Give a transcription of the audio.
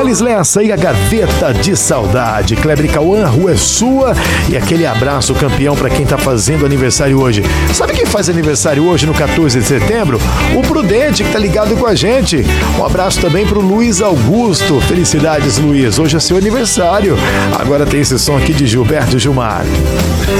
deles, Lessa e a Gaveta de Saudade. Kleber e Cauã, a rua é sua. E aquele abraço campeão para quem tá fazendo aniversário hoje. Sabe quem faz aniversário hoje no 14 de setembro? O Prudente, que tá ligado com a gente. Um abraço também pro Luiz Augusto. Felicidades, Luiz. Hoje é seu aniversário. Agora tem esse som aqui de Gilberto Gilmar.